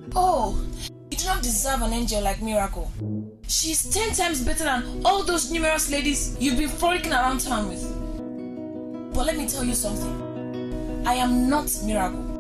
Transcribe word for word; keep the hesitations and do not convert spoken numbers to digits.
Oh, you do not deserve an angel like Miracle. She's ten times better than all those numerous ladies you've been frolicking around town with. But let me tell you something. I am not Miracle.